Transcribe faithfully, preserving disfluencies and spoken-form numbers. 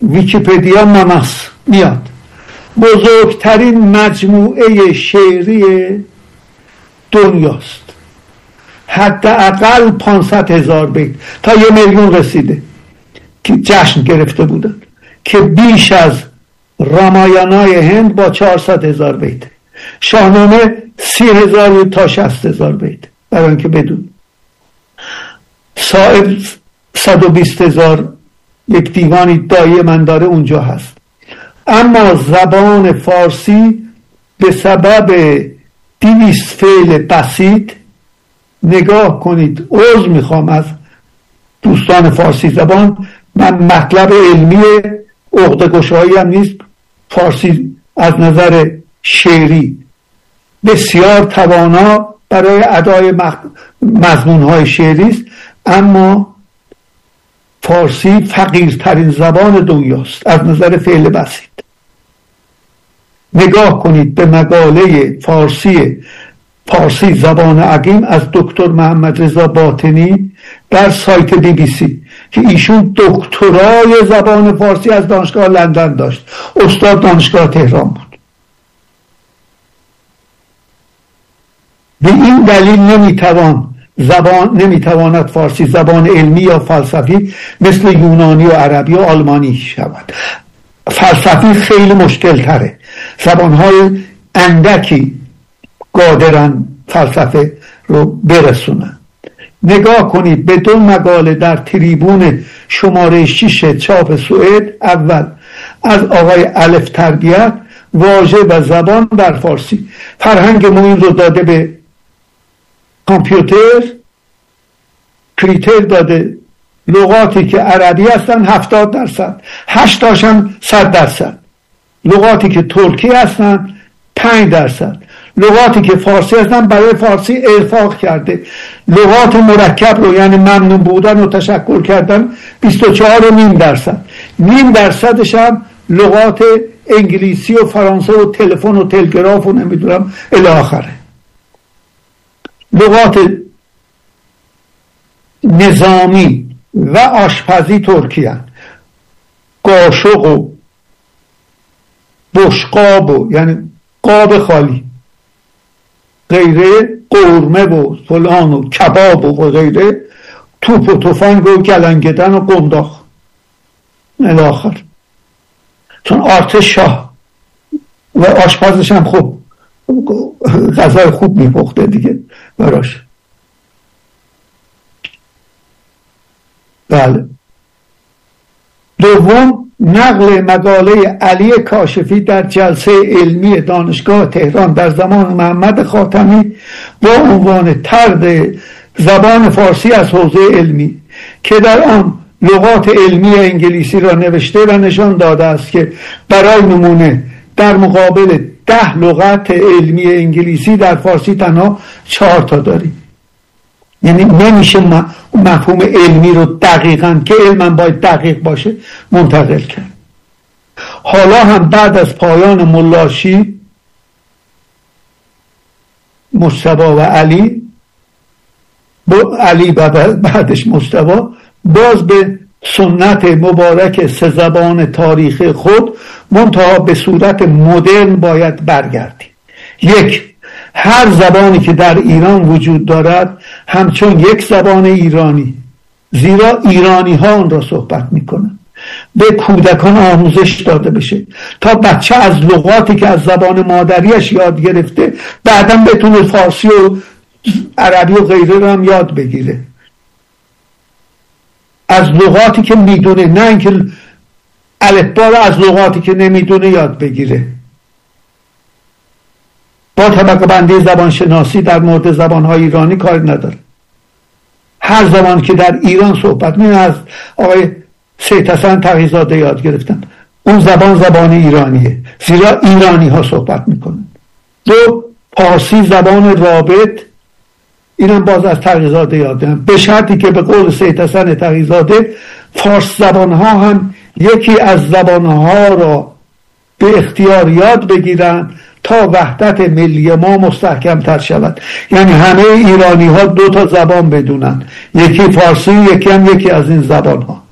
ویکی‌پدیا ممس میاد بزرگترین مجموعه شعری دنیاست، حداقل پانصد هزار بیت تا یه میلیون رسیده که جشن گرفته بودن، که بیش از رامایانای هند با چهارصد هزار بیت، شاهنامه سی هزار تا شصت هزار بیت، برای اینکه بدون صاحب صد و بیست هزار یک دیوانی دایی من داره اونجا هست. اما زبان فارسی به سبب دویست فعل بسیط، نگاه کنید، عذر میخوام از دوستان فارسی زبان، من مطلب علمی عقده گشایی هم نیست، فارسی از نظر شعری بسیار توانا برای ادای مضمونهای شعری است، اما فارسی فقیرترین زبان دنیاست از نظر فعل بسیط. نگاه کنید به مقاله فارسی فارسی زبان عقیم از دکتر محمد رضا باطنی در سایت بی بی سی که ایشون دکترای زبان فارسی از دانشگاه لندن داشت، استاد دانشگاه تهران بود. به این دلیل نمیتوان زبان نمیتواند فارسی زبان علمی یا فلسفی مثل یونانی و عربی و آلمانی شود. فلسفی خیلی مشکل تره، زبانهای اندکی قادرن فلسفه رو برسونن. نگاه کنید به دو مقاله در تریبون شماره شش چاپ سوئد. اول از آقای الف تربیت، واژه و زبان در فارسی، فرهنگ ما این رو داده به کامپیوتر، کریتر داده لغاتی که عربی هستن هفتاد درصد، هشت تاشن صد درصد، لغاتی که ترکی هستن پنج درصد، لغاتی که فارسی هستن برای فارسی ارفاق کرده، لغات مرکب رو یعنی ممنون بودن و تشکر کردن بیست و چهار و نیم درصد، نیم درصدش هم لغات انگلیسی و فرانسه و تلفن و تلگراف و نمیدونم الی آخره. لغات نظامی و آشپزی ترکی هست، قاشق و بشقاب و یعنی قاب خالی، غیره قورمه و فلان و کباب و غیره، توپ و تفنگ و گلنگدن و قنداق الی آخر. چون آرتش شاه و آشپزش هم خوب غذای خوب میپخته دیگه براش. بله. دوم، نقل مقاله علی کاشفی در جلسه علمی دانشگاه تهران در زمان محمد خاتمی با عنوان طرد زبان فارسی از حوزه علمی، که در آن لغات علمی انگلیسی را نوشته و نشان داده است که برای نمونه در مقابل ده لغت علمی انگلیسی در فارسی تنها چهار تا داریم. یعنی نمیشه مفهوم علمی رو دقیقاً که علماً باید دقیق باشه منتقل کرد. حالا هم بعد از پایان ملاشی، مجتبی و علی با علی بعدش مجتبی، باز به سنت مبارک سه زبان تاریخی خود منتها به صورت مدرن باید برگردیم. یک، هر زبانی که در ایران وجود دارد همچون یک زبان ایرانی، زیرا ایرانی ها آن را صحبت میکنند، به کودکان آموزش داده بشه تا بچه از لغاتی که از زبان مادریش یاد گرفته بعداً بتونه فارسی و عربی و غیره را هم یاد بگیره، از لغاتی که میدونه، نه اینکه الفبا را از لغاتی که نمیدونه یاد بگیره. با طبقه بندی زبان شناسی در مورد زبانهای ایرانی کار نداره. هر زبان که در ایران صحبت می از آقای سید حسن تقی‌زاده یاد گرفتن، اون زبان زبان ایرانیه، زیرا ایرانی ها صحبت میکنن. دو، فارسی زبان رابط، اینم باز از تقی‌زاده یاد گرفتن، به شرطی که به قول سید حسن تقی‌زاده فارس زبان ها هم یکی از زبان ها را به اختیار یاد بگیرن تا وحدت ملی ما مستحکم تر شود. یعنی همه ایرانی ها دو تا زبان بدونن، یکی فارسی، یکی هم یکی از این زبان ها.